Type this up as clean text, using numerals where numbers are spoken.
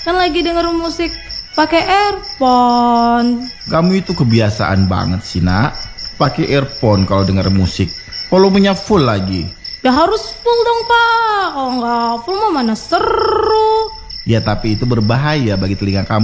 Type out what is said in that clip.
Kan lagi denger musik pakai earphone. Kamu itu kebiasaan banget sih, Nak. Pakai earphone kalau denger musik. Volumenya full lagi. Ya harus full dong, Pak. Kalau nggak full mah mana seru. Ya tapi itu berbahaya bagi telinga kamu.